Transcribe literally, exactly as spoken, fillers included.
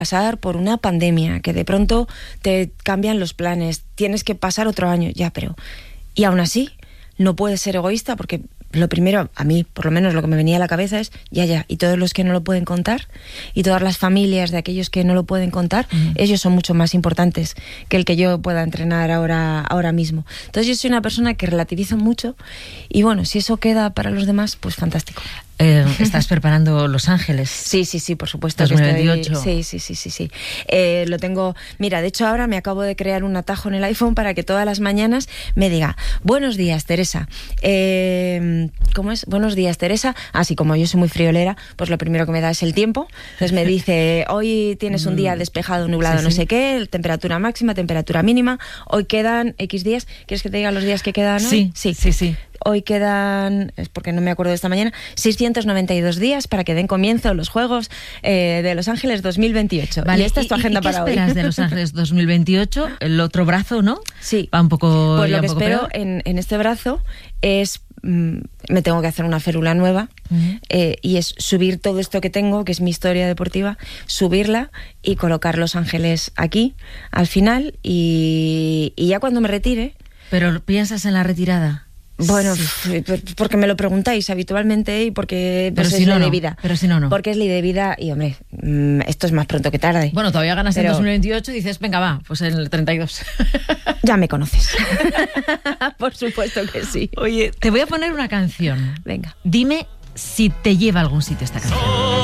pasar por una pandemia, que de pronto te cambian los planes, tienes que pasar otro año, ya, pero... Y aún así, no puedes ser egoísta porque lo primero, a mí, por lo menos lo que me venía a la cabeza es, ya, ya, y todos los que no lo pueden contar, y todas las familias de aquellos que no lo pueden contar, uh-huh. ellos son mucho más importantes que el que yo pueda entrenar ahora, ahora mismo. Entonces yo soy una persona que relativizo mucho, y bueno, si eso queda para los demás, pues fantástico. Eh, ¿Estás preparando Los Ángeles? Sí, sí, sí, por supuesto. dos mil veintiocho. Sí, sí, sí, sí, sí. Eh, lo tengo... Mira, de hecho ahora me acabo de crear un atajo en el iPhone para que todas las mañanas me diga, buenos días, Teresa. Eh, ¿Cómo es? Buenos días, Teresa. Así como yo soy muy friolera, pues lo primero que me da es el tiempo. Entonces me dice, hoy tienes un día despejado, nublado, sí, no sí. sé qué, temperatura máxima, temperatura mínima. Hoy quedan X días. ¿Quieres que te diga los días que quedan hoy? Sí, sí, sí, sí. Hoy quedan, es porque no me acuerdo de esta mañana, seiscientos noventa y dos días para que den comienzo los Juegos eh, de Los Ángeles dos mil veintiocho. Vale, y esta es tu agenda ¿y, y para qué hoy. ¿Qué esperas de Los Ángeles dos mil veintiocho? El otro brazo, ¿no? Sí. Va un poco... Pues lo que poco espero peor. en, en este brazo es... Mmm, me tengo que hacer una férula nueva uh-huh. eh, y es subir todo esto que tengo, que es mi historia deportiva, subirla y colocar Los Ángeles aquí, al final, y, y ya cuando me retire... ¿Pero piensas en la retirada? Bueno, sí. porque me lo preguntáis habitualmente y porque pues, pero es si no, ley no. de vida. Pero si no, no. Porque es ley de vida y, hombre, esto es más pronto que tarde. Bueno, todavía ganas pero... en dos mil veintiocho y dices, venga, va, pues en el treinta y dos. Ya me conoces. Por supuesto que sí. Oye, te voy a poner una canción. Venga. Dime si te lleva a algún sitio esta canción.